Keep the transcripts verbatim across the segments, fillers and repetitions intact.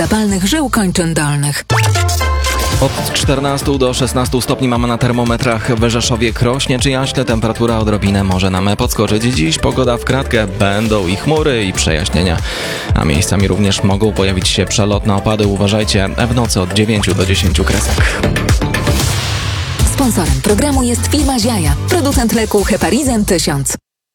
zapalnych żył kończyn dolnych. Od czternastu do szesnastu stopni mamy na termometrach w Rzeszowie, Krośnie czy Jaśle. Temperatura odrobinę może nam podskoczyć. Dziś pogoda w kratkę, będą i chmury i przejaśnienia, a miejscami również mogą pojawić się przelotne opady. Uważajcie, w nocy od dziewięciu do dziesięciu kresek. Sponsorem programu jest firma Ziaja, producent leku Heparizan tysiąc.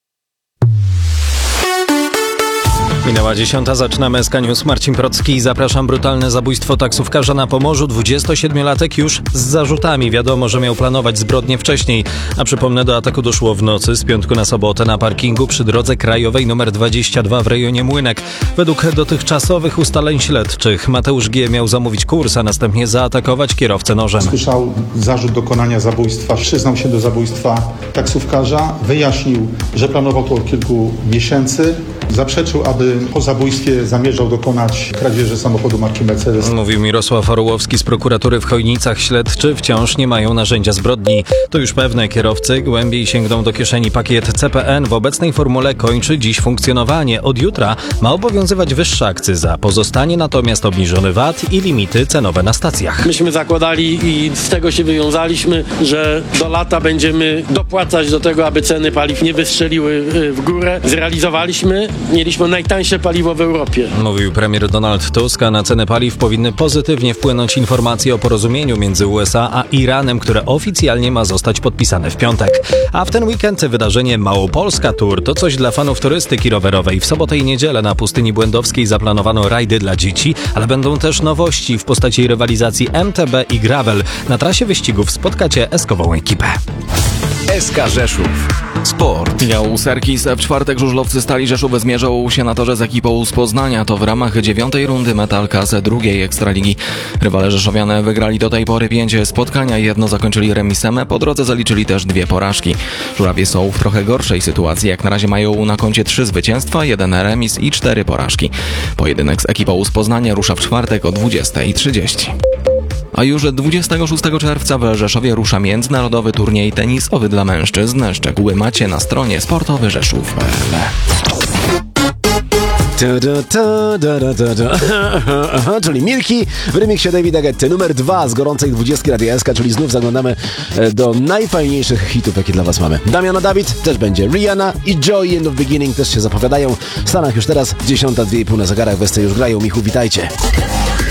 Minęła dziesiąta, zaczynamy S K News. Marcin Procki, zapraszam. Brutalne zabójstwo taksówkarza na Pomorzu. dwudziestosiedmiolatek już z zarzutami. Wiadomo, że miał planować zbrodnię wcześniej. A przypomnę, do ataku doszło w nocy z piątku na sobotę na parkingu przy drodze krajowej nr dwadzieścia dwa w rejonie Młynek. Według dotychczasowych ustaleń śledczych Mateusz G. miał zamówić kurs, a następnie zaatakować kierowcę nożem. Słyszał zarzut dokonania zabójstwa. Przyznał się do zabójstwa taksówkarza. Wyjaśnił, że planował to od kilku miesięcy. Zaprzeczył, aby po zabójstwie zamierzał dokonać kradzieży samochodu marki Mercedes. Mówił Mirosław Orłowski z prokuratury w Chojnicach. Śledczy wciąż nie mają narzędzia zbrodni. To już pewne, kierowcy głębiej sięgną do kieszeni. Pakiet C P N w obecnej formule kończy dziś funkcjonowanie. Od jutra ma obowiązywać wyższa akcyza. Pozostanie natomiast obniżony V A T i limity cenowe na stacjach. Myśmy zakładali i z tego się wywiązaliśmy, że do lata będziemy dopłacać do tego, aby ceny paliw nie wystrzeliły w górę. Zrealizowaliśmy. Mieliśmy najtańsze paliwo w Europie. Mówił premier Donald Tusk, a na ceny paliw powinny pozytywnie wpłynąć informacje o porozumieniu między U S A a Iranem, które oficjalnie ma zostać podpisane w piątek. A w ten weekend wydarzenie Małopolska Tour to coś dla fanów turystyki rowerowej. W sobotę i niedzielę na Pustyni Błędowskiej zaplanowano rajdy dla dzieci, ale będą też nowości w postaci rywalizacji M T B i gravel. Na trasie wyścigów spotkacie eskową ekipę. S K Rzeszów. Sport. Miał Serkis. W czwartek żużlowcy Stali Rzeszów zmierzą się na torze z ekipą z Poznania. To w ramach dziewiątej rundy Metalka z drugiej Ekstraligi. Rywale rzeszowiane wygrali do tej pory pięć spotkania, jedno zakończyli remisem, po drodze zaliczyli też dwie porażki. Żurawie są w trochę gorszej sytuacji. Jak na razie mają na koncie trzy zwycięstwa, jeden remis i cztery porażki. Pojedynek z ekipą z Poznania rusza w czwartek o dwudziestej trzydzieści. A już dwudziestego szóstego czerwca w Rzeszowie rusza międzynarodowy turniej tenisowy dla mężczyzn. Szczegóły macie na stronie sportowy rzeszów kropka p l. Czyli Milki w remiksie Davida Guetty. Numer dwa z gorącej dwudziestki Radia S K, czyli znów zaglądamy do najfajniejszych hitów, jakie dla was mamy. Damiano Dawid też będzie. Rihanna i Joy in the Beginning też się zapowiadają. W Stanach już teraz dziesiąta, dwie i pół na zegarach. Westy już grają. Michu, witajcie.